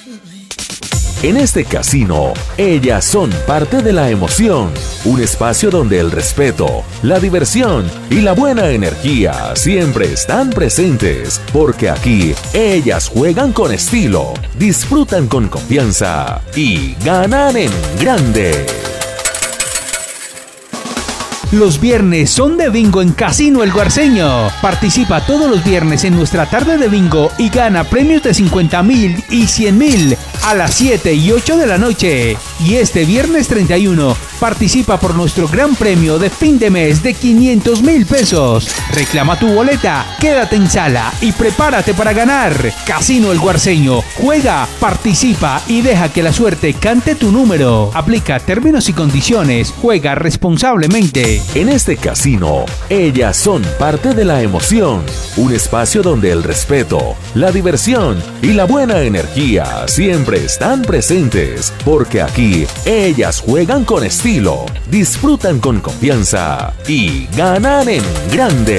En este casino, ellas son parte de la emoción, un espacio donde el respeto, la diversión y la buena energía siempre están presentes, porque aquí ellas juegan con estilo, disfrutan con confianza y ganan en grande. Los viernes son de bingo en Casino El Guarceño. Participa todos los viernes en nuestra tarde de bingo y gana premios de 50.000 y 100.000 a las 7 y 8 de la noche. Y este viernes 31 participa por nuestro gran premio de fin de mes de 500.000 pesos. Reclama tu boleta, quédate en sala y prepárate para ganar. Casino El Guarceño. Juega, participa y deja que la suerte cante tu número. Aplica términos y condiciones. Juega responsablemente. En este casino, ellas son parte de la emoción, un espacio donde el respeto, la diversión y la buena energía siempre están presentes, porque aquí ellas juegan con estilo, disfrutan con confianza y ganan en grande.